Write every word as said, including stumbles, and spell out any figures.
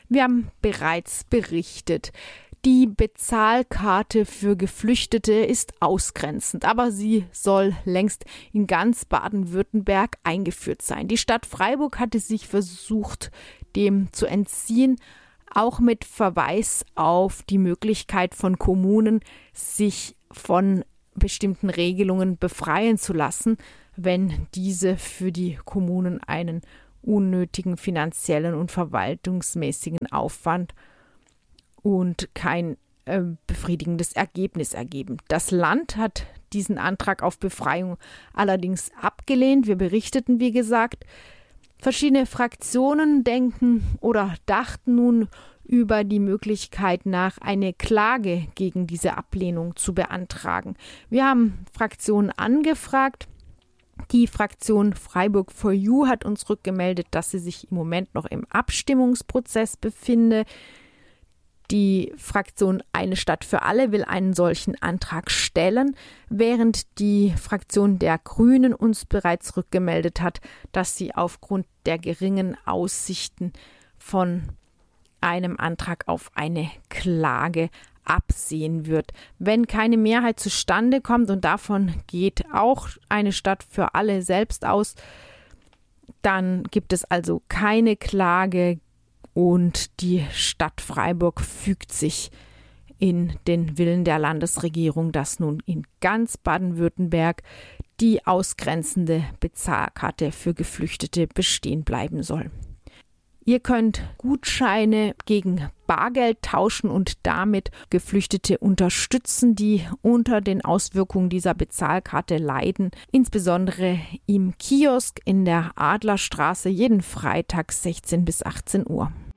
Wir haben bereits berichtet, die Bezahlkarte für Geflüchtete ist ausgrenzend, aber sie soll längst in ganz Baden-Württemberg eingeführt sein. Die Stadt Freiburg hatte sich versucht, dem zu entziehen, auch mit Verweis auf die Möglichkeit von Kommunen, sich von bestimmten Regelungen befreien zu lassen, wenn diese für die Kommunen einen unnötigen finanziellen und verwaltungsmäßigen Aufwand und kein äh, befriedigendes Ergebnis ergeben. Das Land hat diesen Antrag auf Befreiung allerdings abgelehnt. Wir berichteten, wie gesagt, verschiedene Fraktionen denken oder dachten nun über die Möglichkeit nach, eine Klage gegen diese Ablehnung zu beantragen. Wir haben Fraktionen angefragt. Die Fraktion Freiburg for You hat uns rückgemeldet, dass sie sich im Moment noch im Abstimmungsprozess befinde. Die Fraktion Eine Stadt für alle will einen solchen Antrag stellen, während die Fraktion der Grünen uns bereits rückgemeldet hat, dass sie aufgrund der geringen Aussichten von einem Antrag auf eine Klage absehen wird. Wenn keine Mehrheit zustande kommt, und davon geht auch Eine Stadt für alle selbst aus, dann gibt es also keine Klage und die Stadt Freiburg fügt sich in den Willen der Landesregierung, dass nun in ganz Baden-Württemberg die ausgrenzende Bezahlkarte für Geflüchtete bestehen bleiben soll. Ihr könnt Gutscheine gegen Bargeld tauschen und damit Geflüchtete unterstützen, die unter den Auswirkungen dieser Bezahlkarte leiden. Insbesondere im Kiosk in der Adlerstraße jeden Freitag sechzehn bis achtzehn Uhr.